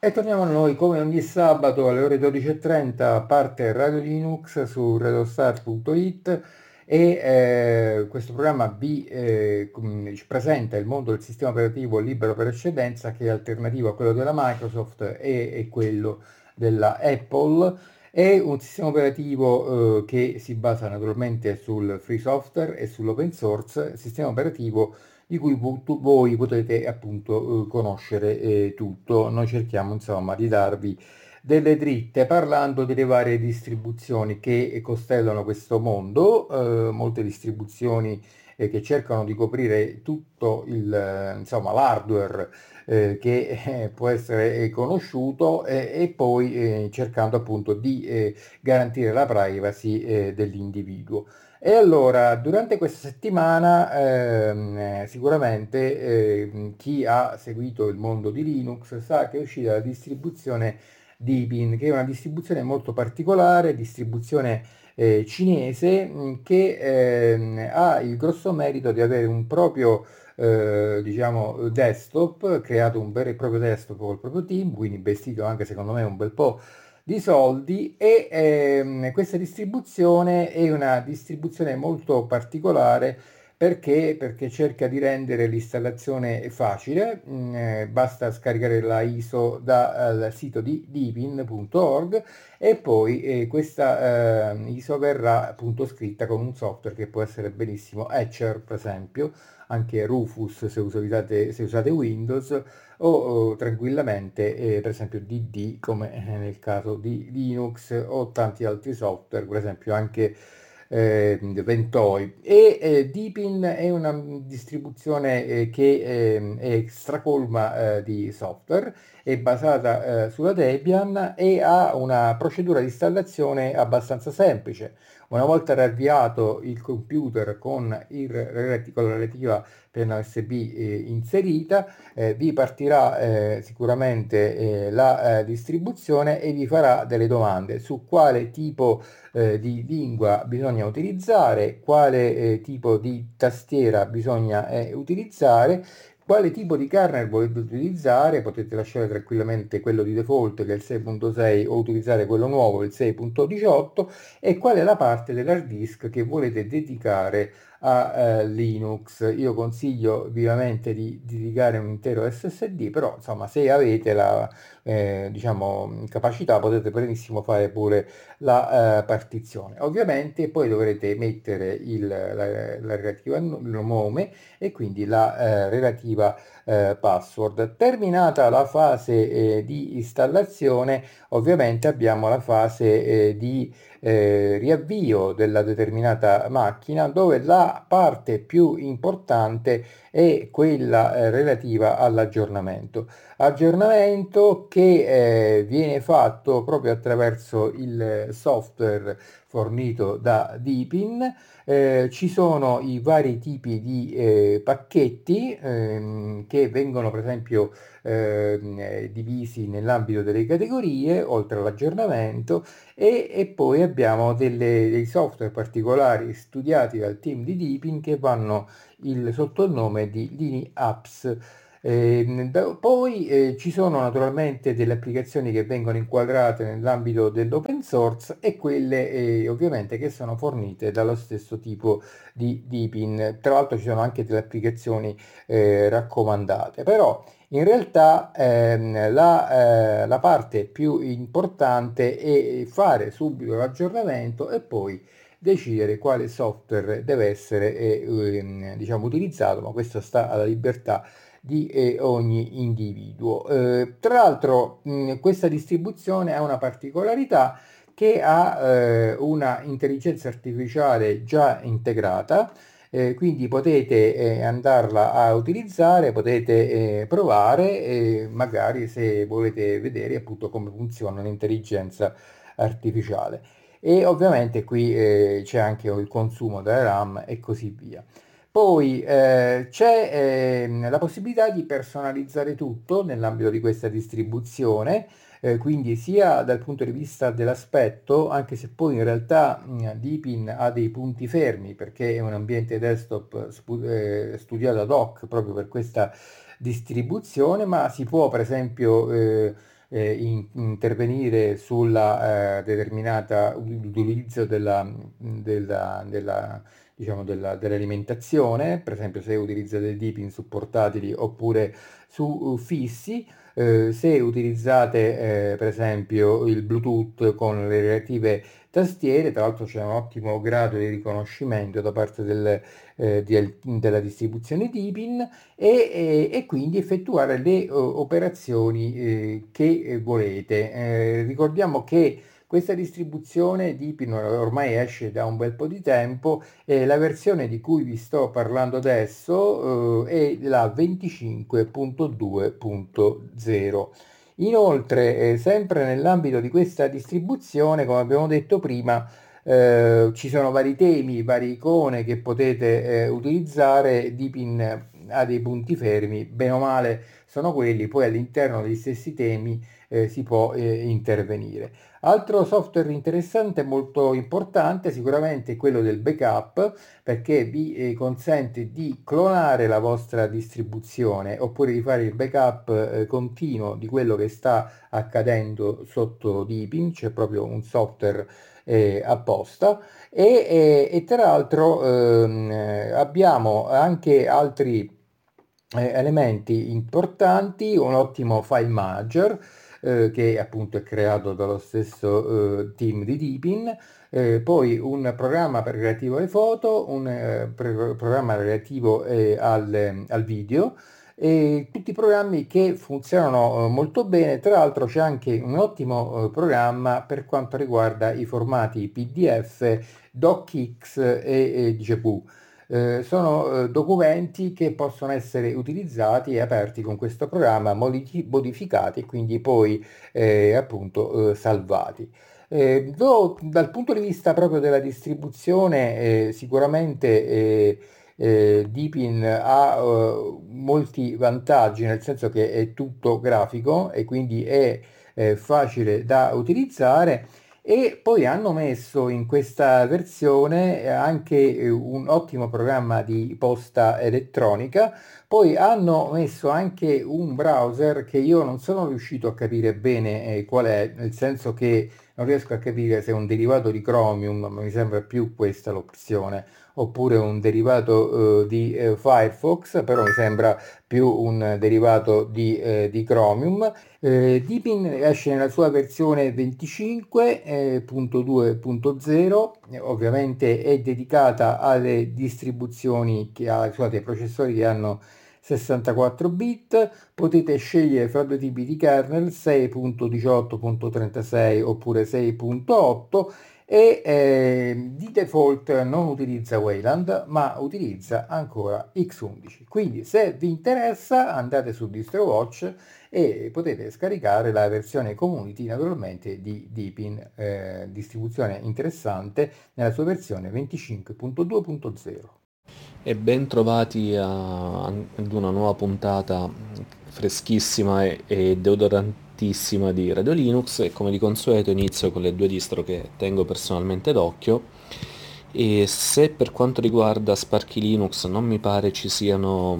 E torniamo noi come ogni sabato alle ore 12:30, parte Radio Linux su radiostar.it e questo programma ci presenta il mondo del sistema operativo libero per eccellenza, che è alternativo a quello della Microsoft e quello della Apple. È un sistema operativo che si basa naturalmente sul free software e sull'open source, sistema operativo di cui voi potete appunto conoscere tutto. Noi cerchiamo insomma di darvi delle dritte parlando delle varie distribuzioni che costellano questo mondo, molte distribuzioni che cercano di coprire tutto insomma, l'hardware che può essere conosciuto e poi cercando appunto di garantire la privacy dell'individuo. E allora, durante questa settimana, sicuramente chi ha seguito il mondo di Linux sa che è uscita la distribuzione Deepin, che è una distribuzione molto particolare, distribuzione cinese, che ha il grosso merito di avere un proprio diciamo desktop, creato un vero e proprio desktop col proprio team, quindi investito anche secondo me un bel po' di soldi e questa distribuzione è una distribuzione molto particolare perché cerca di rendere l'installazione facile. Basta scaricare la ISO dal sito di deepin.org e poi questa ISO verrà appunto scritta con un software che può essere benissimo Etcher, per esempio, anche Rufus se usate Windows, o tranquillamente per esempio DD, come nel caso di Linux, o tanti altri software, per esempio anche Ventoi. Deepin è una distribuzione che è stracolma di software, è basata sulla Debian e ha una procedura di installazione abbastanza semplice. Una volta riavviato il computer con la relativa penna USB inserita, vi partirà sicuramente la distribuzione e vi farà delle domande su quale tipo di lingua bisogna utilizzare, quale tipo di tastiera bisogna utilizzare, quale tipo di kernel volete utilizzare. Potete lasciare tranquillamente quello di default che è il 6.6 o utilizzare quello nuovo, il 6.18, e qual è la parte dell'hard disk che volete dedicare a Linux. Io consiglio vivamente di dedicare un intero SSD, però insomma se avete la diciamo, capacità potete benissimo fare pure la partizione. Ovviamente poi dovrete mettere la relativa nome e quindi la relativa password. Terminata la fase di installazione, ovviamente abbiamo la fase di riavvio della determinata macchina, dove la parte più importante è quella relativa all'aggiornamento. Aggiornamento che viene fatto proprio attraverso il software fornito da Deepin. Ci sono i vari tipi di pacchetti che vengono per esempio divisi nell'ambito delle categorie, oltre all'aggiornamento, e poi abbiamo dei software particolari studiati dal team di Deepin che vanno sotto il nome di Lini Apps. Poi ci sono naturalmente delle applicazioni che vengono inquadrate nell'ambito dell'open source e quelle ovviamente che sono fornite dallo stesso tipo di Deepin. Tra l'altro ci sono anche delle applicazioni raccomandate, però in realtà la parte più importante è fare subito l'aggiornamento e poi decidere quale software deve essere diciamo, utilizzato, ma questo sta alla libertà di ogni individuo. Tra l'altro, questa distribuzione ha una particolarità che ha una intelligenza artificiale già integrata, quindi potete andarla a utilizzare, potete provare, magari se volete vedere appunto come funziona l'intelligenza artificiale. E ovviamente qui c'è anche il consumo della RAM e così via. Poi c'è la possibilità di personalizzare tutto nell'ambito di questa distribuzione, quindi sia dal punto di vista dell'aspetto, anche se poi in realtà Deepin ha dei punti fermi perché è un ambiente desktop studiato ad hoc proprio per questa distribuzione, ma si può per esempio intervenire sulla determinata utilizzo diciamo, dell'alimentazione, per esempio se utilizza dei dipping su portatili oppure su fissi. Se utilizzate per esempio il Bluetooth con le relative tastiere, tra l'altro c'è un ottimo grado di riconoscimento da parte della distribuzione Deepin e quindi effettuare le operazioni che volete. Ricordiamo che questa distribuzione Deepin ormai esce da un bel po' di tempo e la versione di cui vi sto parlando adesso è la 25.2.0. Inoltre, sempre nell'ambito di questa distribuzione, come abbiamo detto prima, ci sono vari temi, varie icone che potete utilizzare. Deepin ha dei punti fermi, bene o male sono quelli, poi all'interno degli stessi temi si può intervenire. Altro software interessante e molto importante sicuramente è quello del backup, perché vi consente di clonare la vostra distribuzione oppure di fare il backup continuo di quello che sta accadendo sotto Deepin. C'è proprio un software apposta e tra l'altro abbiamo anche altri elementi importanti, un ottimo file manager che appunto è creato dallo stesso team di Deepin, poi un programma relativo alle foto, un programma relativo al video, e tutti programmi che funzionano molto bene. Tra l'altro c'è anche un ottimo programma per quanto riguarda i formati PDF, DocX e JPU. Sono documenti che possono essere utilizzati e aperti con questo programma, modificati e quindi poi appunto salvati. Dal punto di vista proprio della distribuzione, sicuramente Deepin ha molti vantaggi, nel senso che è tutto grafico e quindi è facile da utilizzare. E poi hanno messo in questa versione anche un ottimo programma di posta elettronica. Poi hanno messo anche un browser che io non sono riuscito a capire bene qual è, nel senso che non riesco a capire se è un derivato di Chromium, ma mi sembra più questa l'opzione, oppure un derivato di Firefox, però mi sembra più un derivato di Chromium. Deepin esce nella sua versione 25.2.0, ovviamente è dedicata alle distribuzioni scusate, ai processori che hanno 64 bit. Potete scegliere fra due tipi di kernel, 6.18.36 oppure 6.8, e di default non utilizza Wayland ma utilizza ancora X11. Quindi se vi interessa andate su DistroWatch e potete scaricare la versione community naturalmente di Deepin, distribuzione interessante nella sua versione 25.2.0. E ben trovati ad una nuova puntata freschissima e deodorantissima di Radio Linux e come di consueto inizio con le due distro che tengo personalmente d'occhio e se per quanto riguarda Sparky Linux non mi pare ci siano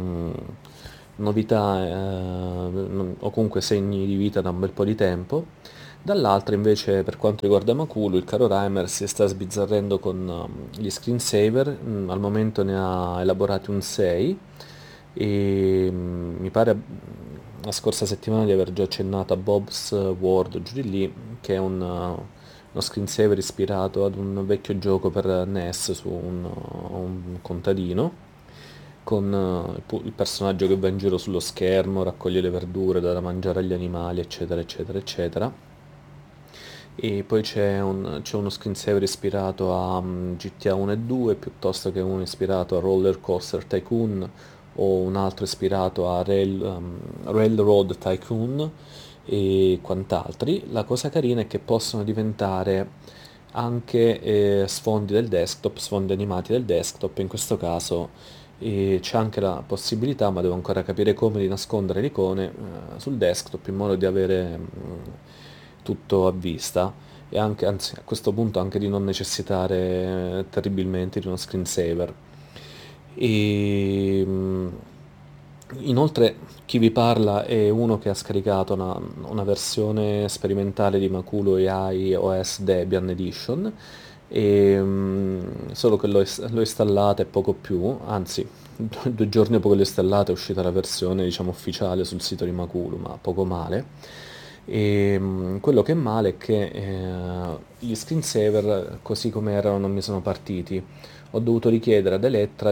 novità o comunque segni di vita da un bel po' di tempo. Dall'altra invece per quanto riguarda Makulu il caro Reimer si sta sbizzarrendo con gli screensaver, al momento ne ha elaborati un 6 e mi pare la scorsa settimana di aver già accennato a Bob's World giù di lì, che è uno screensaver ispirato ad un vecchio gioco per NES su un contadino con il personaggio che va in giro sullo schermo, raccoglie le verdure da mangiare agli animali, eccetera, eccetera, eccetera. E poi c'è uno screensaver ispirato a GTA 1 e 2, piuttosto che uno ispirato a Roller Coaster Tycoon o un altro ispirato a Railroad Tycoon e quant'altri. La cosa carina è che possono diventare anche sfondi del desktop, sfondi animati del desktop, in questo caso c'è anche la possibilità, ma devo ancora capire come, di nascondere le icone sul desktop in modo di avere tutto a vista e anche, anzi a questo punto anche di non necessitare terribilmente di uno screensaver. E Inoltre chi vi parla è uno che ha scaricato una versione sperimentale di Maculo AI OS Debian Edition, solo che l'ho installata e poco più, anzi 2 giorni dopo che l'ho installata è uscita la versione diciamo ufficiale sul sito di Maculo, ma poco male. Quello che è male è che gli screensaver così come erano non mi sono partiti. Ho dovuto richiedere ad Elettra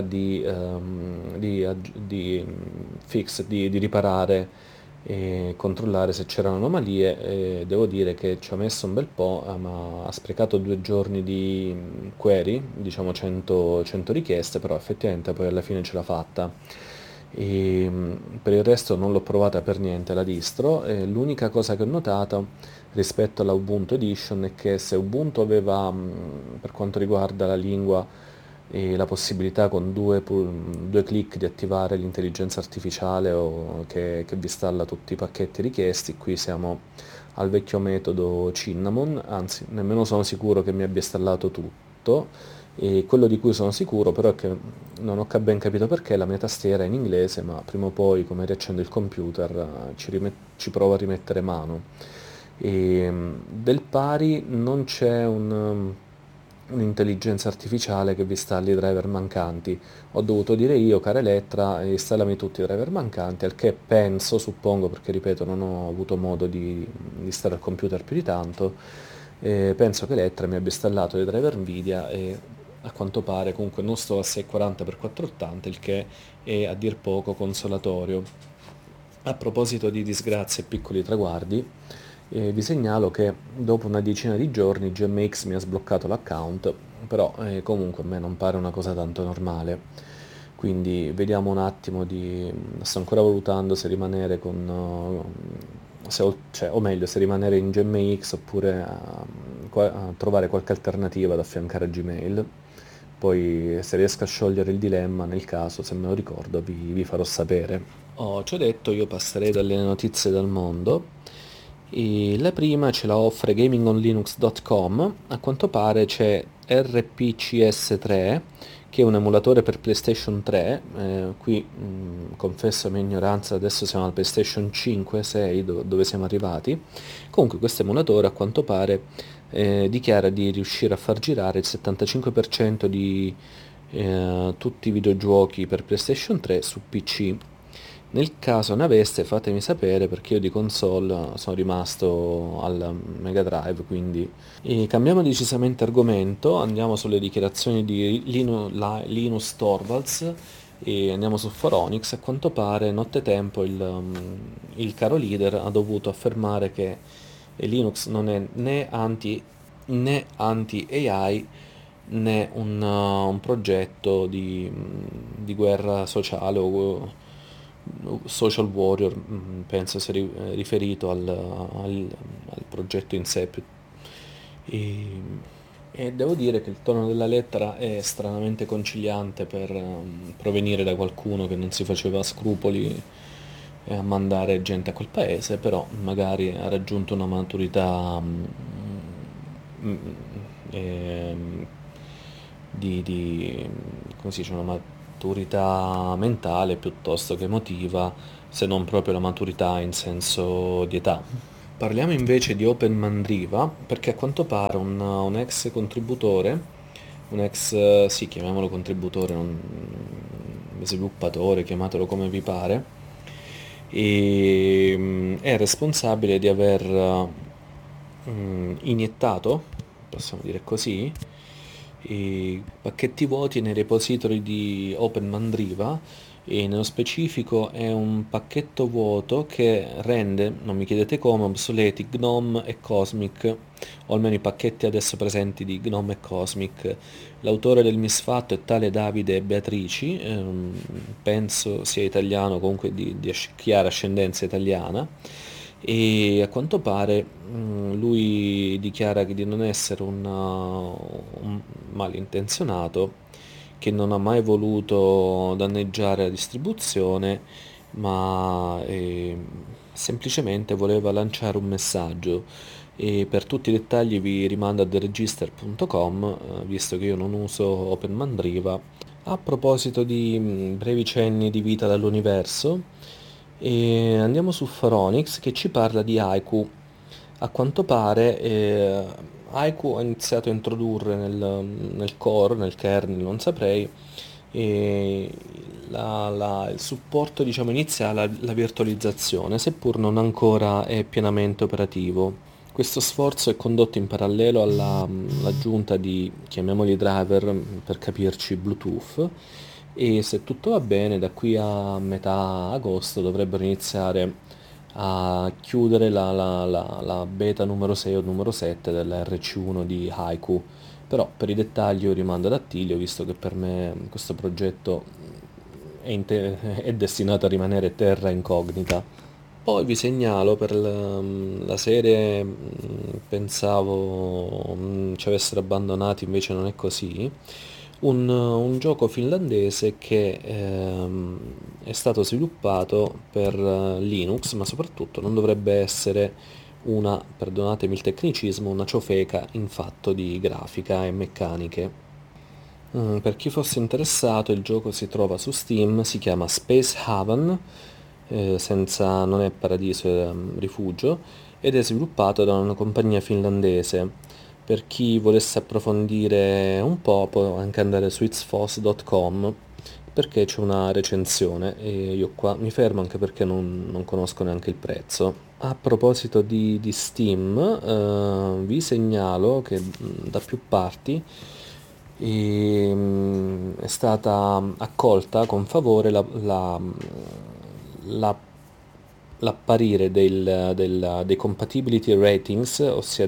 di riparare e controllare se c'erano anomalie, e devo dire che ci ho messo un bel po', ma ha sprecato 2 giorni di query, diciamo 100 richieste, però effettivamente poi alla fine ce l'ha fatta. Per il resto non l'ho provata per niente la distro, e l'unica cosa che ho notato rispetto alla Ubuntu Edition è che se Ubuntu aveva, per quanto riguarda la lingua, la possibilità con due clic di attivare l'intelligenza artificiale che vi installa tutti i pacchetti richiesti, qui siamo al vecchio metodo Cinnamon, anzi nemmeno sono sicuro che mi abbia installato tutto, e quello di cui sono sicuro però è che non ho ben capito perché la mia tastiera è in inglese, ma prima o poi come riaccendo il computer ci provo a rimettere mano. Del pari non c'è un'intelligenza artificiale che vi installi i driver mancanti. Ho dovuto dire io, cara Elettra, installami tutti i driver mancanti, al che penso, suppongo, perché ripeto non ho avuto modo di stare al computer più di tanto, penso che Elettra mi abbia installato dei driver Nvidia e a quanto pare comunque non sto a 640x480, il che è a dir poco consolatorio. A proposito di disgrazie e piccoli traguardi, vi segnalo che dopo una decina di giorni GMX mi ha sbloccato l'account, però comunque a me non pare una cosa tanto normale. Quindi vediamo un attimo sto ancora valutando se rimanere o meglio, se rimanere in GMX oppure a trovare qualche alternativa da affiancare a Gmail. Poi se riesco a sciogliere il dilemma, nel caso, se me lo ricordo, vi farò sapere. Ciò detto, io passerei dalle notizie dal mondo. E la prima ce la offre gamingonlinux.com. A quanto pare c'è RPCS3, che è un emulatore per PlayStation 3. Qui confesso la mia ignoranza, adesso siamo al PlayStation 5, 6, dove siamo arrivati. Comunque questo emulatore a quanto pare dichiara di riuscire a far girare il 75% di tutti i videogiochi per PlayStation 3 su PC. Nel caso ne aveste fatemi sapere perché io di console sono rimasto al Mega Drive, quindi. E cambiamo decisamente argomento, andiamo sulle dichiarazioni di Linus Torvalds e andiamo su Foronix. A quanto pare nottetempo il caro leader ha dovuto affermare che Linux non è né anti-AI né un progetto di guerra sociale o social warrior, penso sia riferito al progetto in sé. E, e devo dire che il tono della lettera è stranamente conciliante per provenire da qualcuno che non si faceva scrupoli a mandare gente a quel paese, però magari ha raggiunto una maturità mm, ehm, come si dice, una maturità mentale piuttosto che emotiva, se non proprio la maturità in senso di età. Parliamo invece di Open Mandriva, perché a quanto pare un ex contributore, sì, chiamiamolo contributore, sviluppatore, chiamatelo come vi pare, è responsabile di aver iniettato, possiamo dire così, i pacchetti vuoti nei repository di Open Mandriva, e nello specifico è un pacchetto vuoto che rende, non mi chiedete come, obsoleti GNOME e Cosmic, o almeno i pacchetti adesso presenti di GNOME e Cosmic. L'autore del misfatto è tale Davide Beatrici, penso sia italiano, comunque di chiara ascendenza italiana, e a quanto pare lui dichiara di non essere un malintenzionato, che non ha mai voluto danneggiare la distribuzione, ma semplicemente voleva lanciare un messaggio. E per tutti i dettagli vi rimando a theregister.com, visto che io non uso OpenMandriva, A proposito di brevi cenni di vita dall'universo, andiamo su Phoronix che ci parla di Haiku. A quanto pare Haiku ha iniziato a introdurre nel core, nel kernel, non saprei, eh, il supporto diciamo, iniziale alla virtualizzazione, seppur non ancora è pienamente operativo. Questo sforzo è condotto in parallelo all'aggiunta di, chiamiamoli driver, per capirci, Bluetooth, e se tutto va bene, da qui a metà agosto dovrebbero iniziare a chiudere la beta numero 6 o numero 7 della RC1 di Haiku. Però per i dettagli io rimando ad Attilio, visto che per me questo progetto è destinato a rimanere terra incognita. Poi vi segnalo per la serie, pensavo ci avessero abbandonati, invece non è così, un gioco finlandese che è stato sviluppato per Linux, ma soprattutto non dovrebbe essere una, perdonatemi il tecnicismo, una ciofeca in fatto di grafica e meccaniche. Per chi fosse interessato, il gioco si trova su Steam, si chiama Space Haven, senza non è paradiso, è rifugio, ed è sviluppato da una compagnia finlandese. Per chi volesse approfondire un po', può anche andare su itsfos.com perché c'è una recensione e io qua mi fermo anche perché non conosco neanche il prezzo. A proposito di Steam, vi segnalo che da più parti è stata accolta con favore la- l'apparire dei compatibility ratings, ossia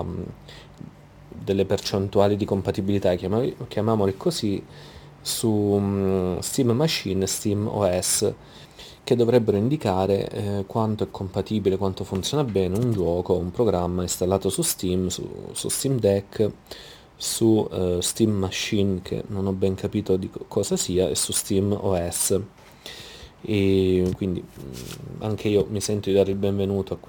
delle percentuali di compatibilità, chiamiamole così, su Steam Machine e Steam OS, che dovrebbero indicare quanto è compatibile, quanto funziona bene un gioco, un programma installato su Steam, su Steam Deck, su Steam Machine, che non ho ben capito di cosa sia, e su Steam OS. E quindi anche io mi sento di dare il benvenuto a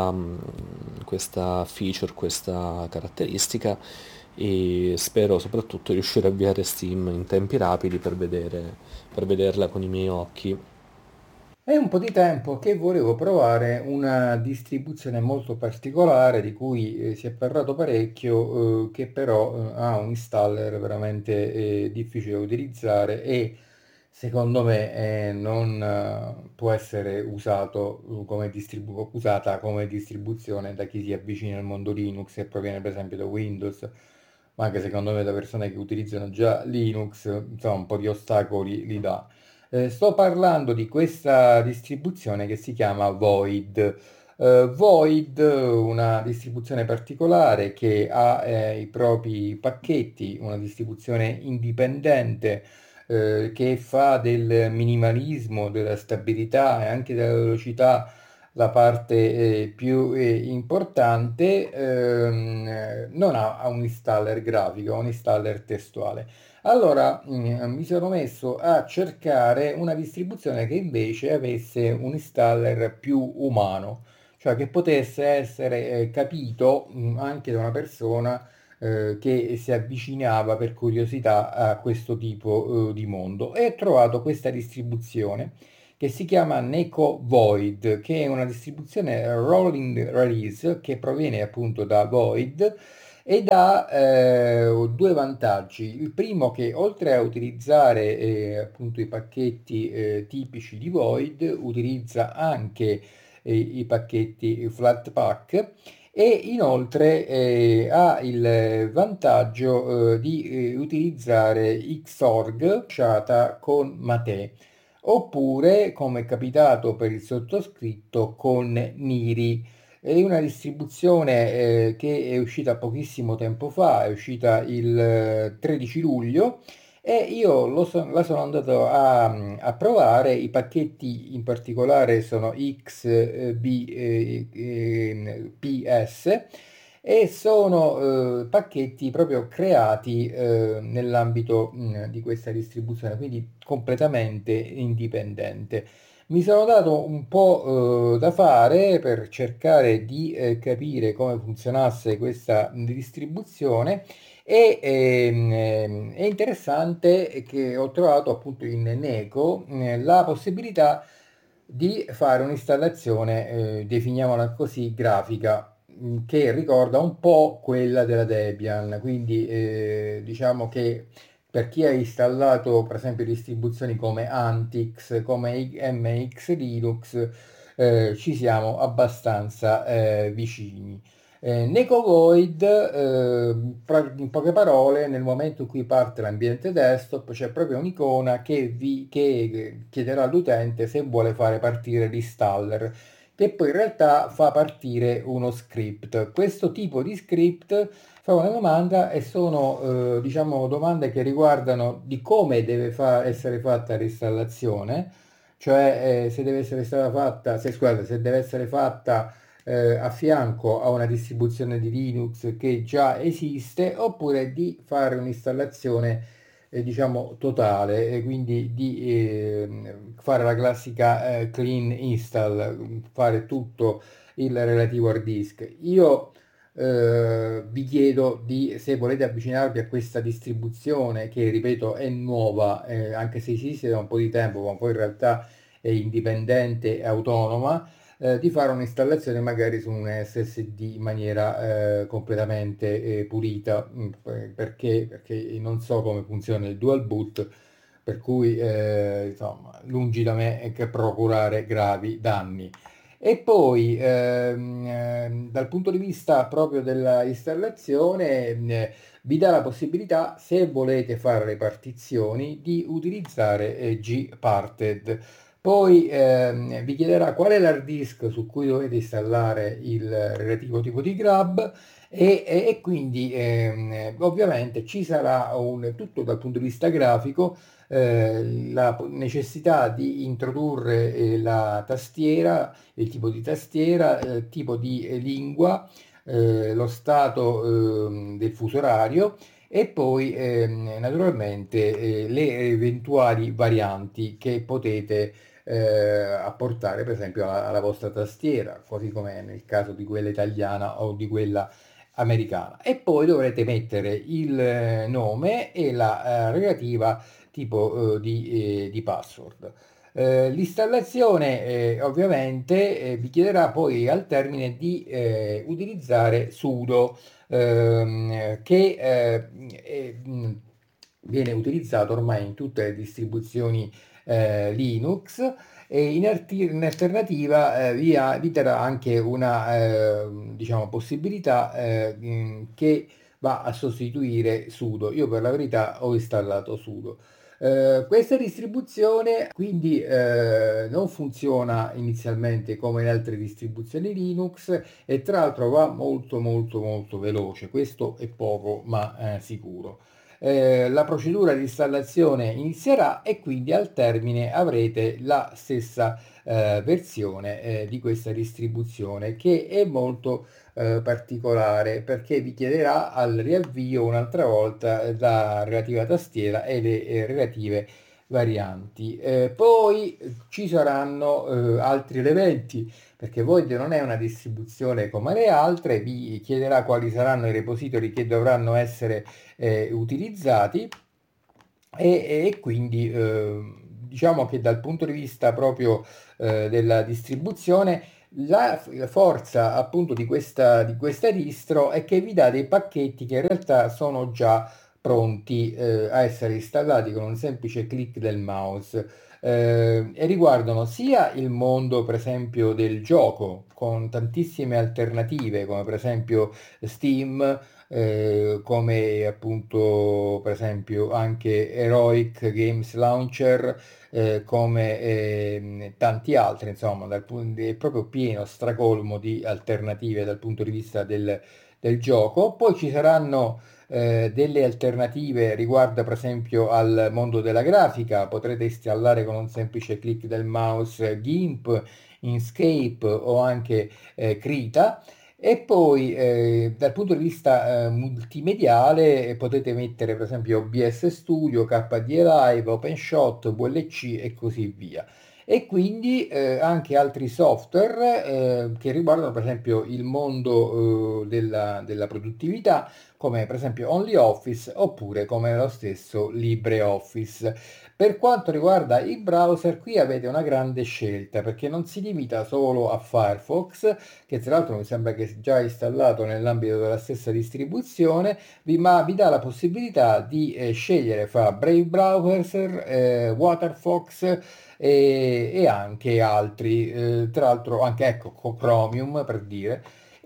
questa feature, questa caratteristica, e spero soprattutto di riuscire a avviare Steam in tempi rapidi per vederla con i miei occhi. È un po' di tempo che volevo provare una distribuzione molto particolare di cui si è parlato parecchio, che però ha un installer veramente difficile da utilizzare e secondo me non può essere usato usata come distribuzione da chi si avvicina al mondo Linux e proviene per esempio da Windows, ma anche secondo me da persone che utilizzano già Linux, insomma un po' di ostacoli li dà. Sto parlando di questa distribuzione che si chiama Void. Void, una distribuzione particolare che ha i propri pacchetti, una distribuzione indipendente che fa del minimalismo, della stabilità e anche della velocità la parte più importante, non ha un installer grafico, ha un installer testuale. Allora, mi sono messo a cercare una distribuzione che invece avesse un installer più umano, cioè che potesse essere capito anche da una persona che si avvicinava per curiosità a questo tipo di mondo. E ho trovato questa distribuzione che si chiama Neko Void, che è una distribuzione rolling release che proviene appunto da Void ed ha due vantaggi. Il primo che oltre a utilizzare appunto i pacchetti tipici di Void, utilizza anche i pacchetti Flatpak e inoltre ha il vantaggio di utilizzare Xorg sciata con Mate oppure, come è capitato per il sottoscritto, con Niri. È una distribuzione che è uscita pochissimo tempo fa, è uscita il 13 luglio e io la sono andato a provare. I pacchetti in particolare sono XBPS e sono pacchetti proprio creati nell'ambito di questa distribuzione, quindi completamente indipendente. Mi sono dato un po' da fare per cercare di capire come funzionasse questa distribuzione È interessante che ho trovato appunto in Neco la possibilità di fare un'installazione, definiamola così, grafica, che ricorda un po' quella della Debian. Quindi diciamo che per chi ha installato per esempio distribuzioni come Antix, come MX Linux, ci siamo abbastanza vicini. Necovoid, in poche parole, nel momento in cui parte l'ambiente desktop, c'è proprio un'icona che chiederà all'utente se vuole fare partire l'installer, che poi in realtà fa partire uno script. Questo tipo di script fa una domanda e sono, diciamo, domande che riguardano di come deve essere fatta l'installazione, cioè se deve essere stata fatta, se, scusate, se deve essere fatta a fianco a una distribuzione di Linux che già esiste, oppure di fare un'installazione diciamo totale, e quindi di fare la classica clean install, fare tutto il relativo hard disk. Io vi chiedo di, se volete avvicinarvi a questa distribuzione che ripeto è nuova, anche se esiste da un po' di tempo, ma poi in realtà è indipendente e autonoma, di fare un'installazione magari su un SSD in maniera completamente pulita, perché non so come funziona il dual boot, per cui insomma, lungi da me che procurare gravi danni. E poi dal punto di vista proprio della installazione vi dà la possibilità, se volete fare le partizioni, di utilizzare Gparted. Poi vi chiederà qual è l'hard disk su cui dovete installare il relativo tipo di grab e quindi ovviamente ci sarà tutto dal punto di vista grafico, la necessità di introdurre la tastiera, il tipo di tastiera, il tipo di lingua, lo stato del fuso orario e poi naturalmente le eventuali varianti che potete apportare per esempio alla vostra tastiera, così come nel caso di quella italiana o di quella americana. E poi dovrete mettere il nome e la relativa tipo di password. L'installazione ovviamente vi chiederà poi al termine di utilizzare sudo, che viene utilizzato ormai in tutte le distribuzioni Linux, e in alternativa vi darà anche una diciamo, possibilità che va a sostituire sudo. Io per la verità ho installato sudo. Questa distribuzione quindi non funziona inizialmente come le altre distribuzioni Linux e tra l'altro va molto molto molto veloce, questo è poco ma sicuro. La procedura di installazione inizierà e quindi al termine avrete la stessa versione di questa distribuzione, che è molto particolare perché vi chiederà al riavvio un'altra volta la relativa tastiera e le relative varianti. Poi ci saranno altri elementi, perché Void non è una distribuzione come le altre, vi chiederà quali saranno i repository che dovranno essere utilizzati e quindi diciamo che dal punto di vista proprio della distribuzione, la forza appunto di questa distro è che vi dà dei pacchetti che in realtà sono già pronti a essere installati con un semplice clic del mouse, e riguardano sia il mondo per esempio del gioco con tantissime alternative come per esempio Steam, come appunto per esempio anche Heroic Games Launcher, come tanti altri, insomma, è proprio pieno, stracolmo di alternative dal punto di vista del gioco. Poi ci saranno delle alternative riguardo per esempio al mondo della grafica, potrete installare con un semplice clic del mouse GIMP, Inkscape o anche Krita. E poi dal punto di vista multimediale potete mettere per esempio OBS Studio, KDE Live, OpenShot, VLC e così via. E quindi anche altri software che riguardano per esempio il mondo della produttività, come per esempio OnlyOffice oppure come lo stesso LibreOffice. Per quanto riguarda i browser, qui avete una grande scelta perché non si limita solo a Firefox, che tra l'altro mi sembra che sia già installato nell'ambito della stessa distribuzione, ma vi dà la possibilità di scegliere fra Brave Browser, Waterfox e anche altri, tra l'altro anche ecco Chromium per dire.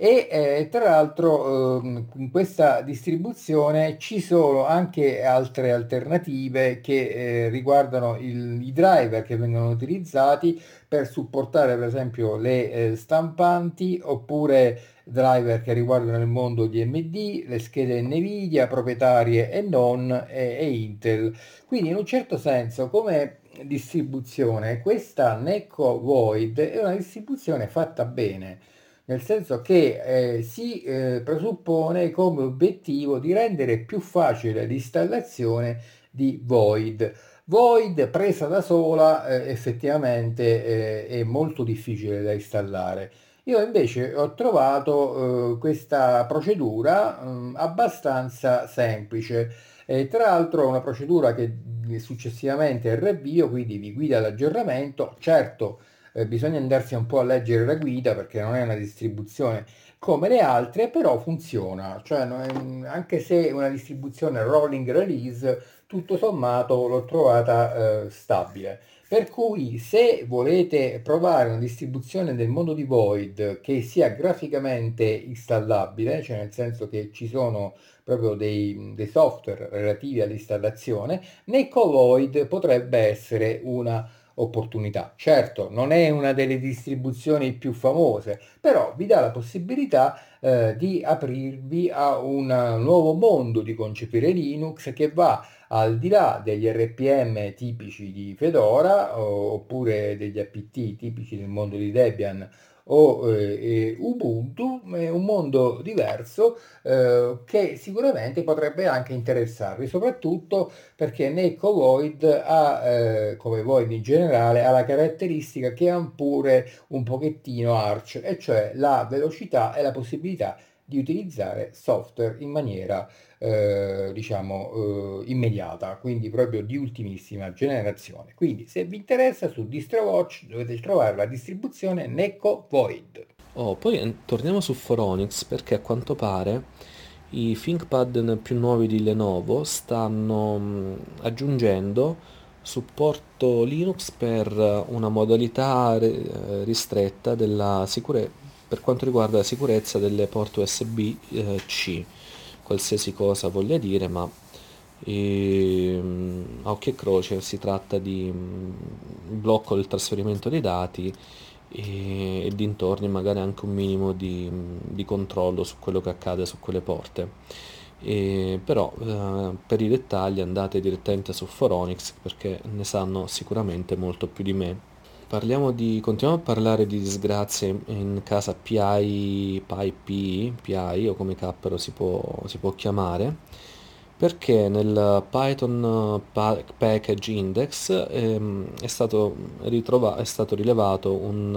Tra l'altro in questa distribuzione ci sono anche altre alternative che riguardano i driver che vengono utilizzati per supportare per esempio le stampanti, oppure driver che riguardano il mondo di AMD, le schede Nvidia proprietarie e non, e Intel. Quindi in un certo senso come distribuzione questa Necco Void è una distribuzione fatta bene, nel senso che si presuppone come obiettivo di rendere più facile l'installazione di Void. Void presa da sola effettivamente è molto difficile da installare. Io invece ho trovato questa procedura abbastanza semplice. Tra l'altro è una procedura che successivamente è il ravvio, quindi vi guida all'aggiornamento. Certo, bisogna andarsi un po' a leggere la guida perché non è una distribuzione come le altre, però funziona. Cioè, anche se è una distribuzione rolling release, tutto sommato l'ho trovata stabile. Per cui se volete provare una distribuzione del mondo di Void che sia graficamente installabile, cioè nel senso che ci sono proprio dei software relativi all'installazione, Necco Void potrebbe essere una opportunità. Certo, non è una delle distribuzioni più famose, però vi dà la possibilità di aprirvi a un nuovo mondo di concepire Linux che va al di là degli RPM tipici di Fedora oppure degli APT tipici del mondo di Debian o Ubuntu, è un mondo diverso che sicuramente potrebbe anche interessarvi, soprattutto perché Necco Void ha, come Void in generale, ha la caratteristica che ha pure un pochettino Arch, e cioè la velocità e la possibilità di utilizzare software in maniera immediata, quindi proprio di ultimissima generazione. Quindi se vi interessa su DistroWatch dovete trovare la distribuzione Necco Void. Oh, poi torniamo su Phoronix perché a quanto pare i ThinkPad più nuovi di Lenovo stanno aggiungendo supporto Linux per una modalità ristretta per quanto riguarda la sicurezza delle porte USB-C, qualsiasi cosa voglia dire, ma a occhio e croce si tratta di blocco del trasferimento dei dati e dintorni magari anche un minimo di controllo su quello che accade su quelle porte. Però per i dettagli andate direttamente su Phoronix perché ne sanno sicuramente molto più di me. Continuiamo a parlare di disgrazie in casa PI o come cappero si può chiamare, perché nel Python Package Index è stato rilevato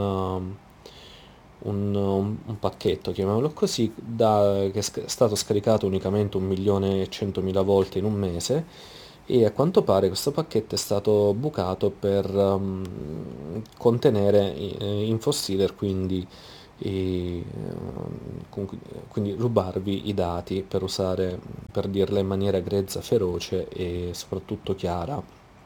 un pacchetto, chiamiamolo così, che è stato scaricato unicamente 1.100.000 volte in un mese, e a quanto pare questo pacchetto è stato bucato per contenere infostealer, quindi, e, quindi rubarvi i dati per dirla in maniera grezza, feroce e soprattutto chiara.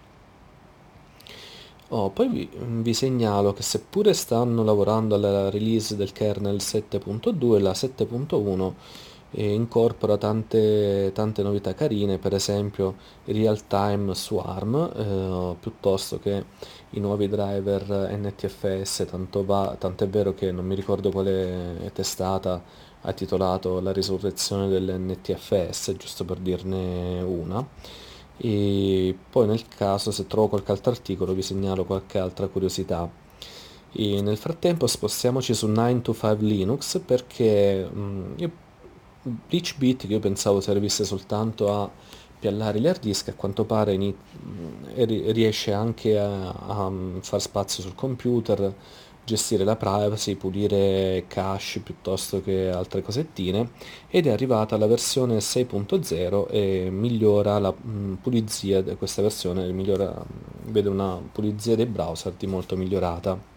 Oh, poi vi segnalo che seppure stanno lavorando alla release del kernel 7.2, la 7.1 incorpora tante novità carine, per esempio il real-time swarm, piuttosto che i nuovi driver NTFS, tant'è vero che non mi ricordo quale testata ha titolato La risurrezione dell'NTFS, giusto per dirne una. E poi nel caso, se trovo qualche altro articolo, vi segnalo qualche altra curiosità. E nel frattempo spostiamoci su 9to5 Linux perché BeachBit, che io pensavo servisse soltanto a piallare gli hard disk, a quanto pare riesce anche a far spazio sul computer, gestire la privacy, pulire cache piuttosto che altre cosettine, ed è arrivata la versione 6.0 e migliora la pulizia, questa versione vede una pulizia dei browser di molto migliorata.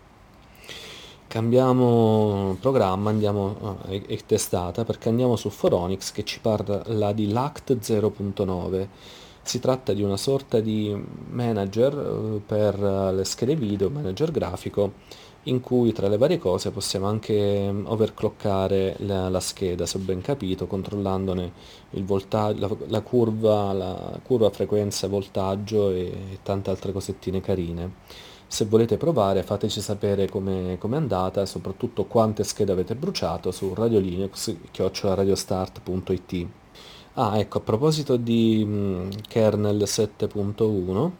Cambiamo programma, è testata perché andiamo su Phoronix che ci parla di LACT 0.9. Si tratta di una sorta di manager per le schede video, manager grafico, in cui tra le varie cose possiamo anche overclockare la scheda, se ho ben capito, controllandone il voltaggio, la curva frequenza, voltaggio e tante altre cosettine carine. Se volete provare fateci sapere com'è andata e soprattutto quante schede avete bruciato su radiolinux@radiostart.it. Ah, ecco, a proposito di kernel 7.1,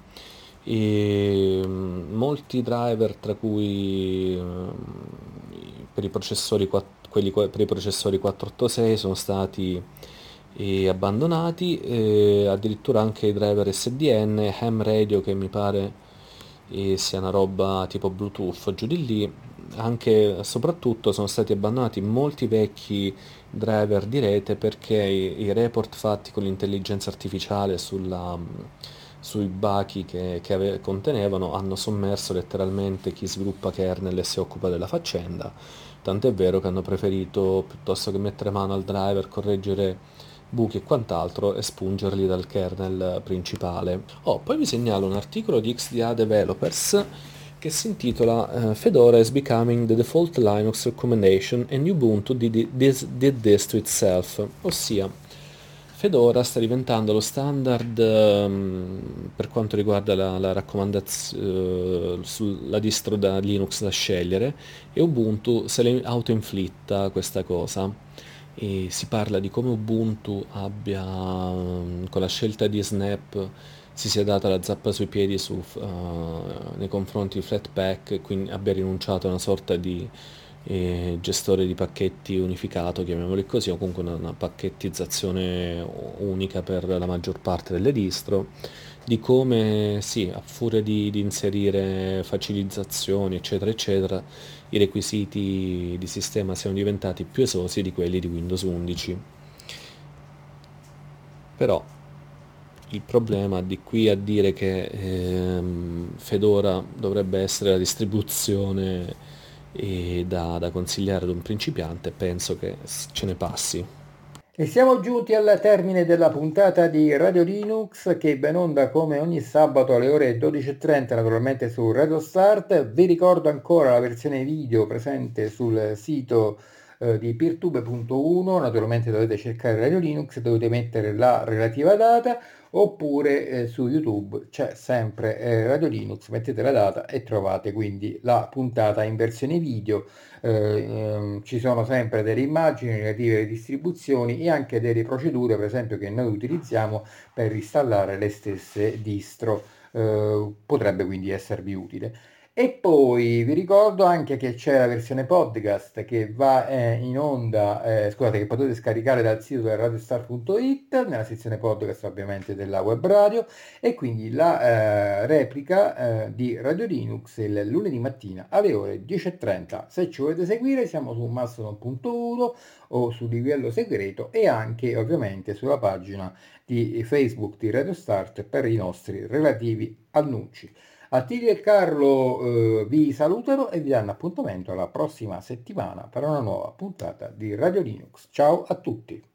molti driver, tra cui per i processori, per i processori 486, sono stati abbandonati, addirittura anche i driver SDN, ham radio, che mi pare sia una roba tipo Bluetooth, giù di lì. Anche soprattutto sono stati abbandonati molti vecchi driver di rete perché i report fatti con l'intelligenza artificiale sui bachi che contenevano hanno sommerso letteralmente chi sviluppa kernel e si occupa della faccenda. Tant'è vero che hanno preferito, piuttosto che mettere mano al driver, correggere buchi e quant'altro, espungerli dal kernel principale. Poi vi segnalo un articolo di XDA Developers che si intitola Fedora is becoming the default Linux recommendation and Ubuntu did this to itself, ossia Fedora sta diventando lo standard per quanto riguarda la raccomandazione sulla distro da Linux da scegliere, e Ubuntu se le autoinflitta questa cosa. E si parla di come Ubuntu abbia, con la scelta di Snap, si sia data la zappa sui piedi nei confronti di Flatpak, e quindi abbia rinunciato a una sorta di gestore di pacchetti unificato, chiamiamoli così, o comunque una pacchettizzazione unica per la maggior parte delle distro, di come sì, a furia di inserire facilizzazioni eccetera eccetera, i requisiti di sistema siano diventati più esosi di quelli di Windows 11. Però il problema di qui a dire che Fedora dovrebbe essere la distribuzione da consigliare ad un principiante, penso che ce ne passi. E siamo giunti al termine della puntata di Radio Linux che va in onda come ogni sabato alle ore 12.30 naturalmente su Radio Start. Vi ricordo ancora la versione video presente sul sito di peertube.1, naturalmente dovete cercare Radio Linux, dovete mettere la relativa data, oppure su YouTube c'è sempre Radio Linux, mettete la data e trovate quindi la puntata in versione video. Ci sono sempre delle immagini relative alle distribuzioni e anche delle procedure, per esempio, che noi utilizziamo per installare le stesse distro. Potrebbe quindi esservi utile. E poi vi ricordo anche che c'è la versione podcast che va in onda, scusate, che potete scaricare dal sito del radiostar.it, nella sezione podcast ovviamente della web radio, e quindi la replica di Radio Linux il lunedì mattina alle ore 10.30. Se ci volete seguire siamo su Mastodon.1 o su livello segreto, e anche ovviamente sulla pagina di Facebook di Radio Start per i nostri relativi annunci. Attilio e Carlo vi salutano e vi danno appuntamento alla prossima settimana per una nuova puntata di Radio Linux. Ciao a tutti!